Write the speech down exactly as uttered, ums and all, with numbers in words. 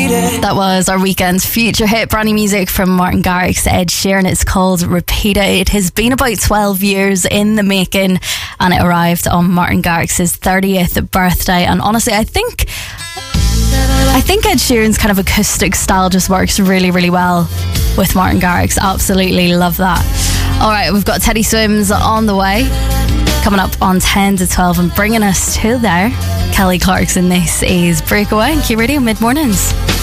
That was our weekend's future hit, brand new music from Martin Garrix, Ed Sheeran. It's called Repeat It. It has been about twelve years in the making, and it arrived on Martin Garrix's thirtieth birthday. And honestly, I think I think Ed Sheeran's kind of acoustic style just works really, really well with Martin Garrix. Absolutely love that. All right, we've got Teddy Swims on the way, coming up on ten to twelve and bringing us to there. Kelly Clarkson, this is Breakaway on Q Radio Mid Mornings.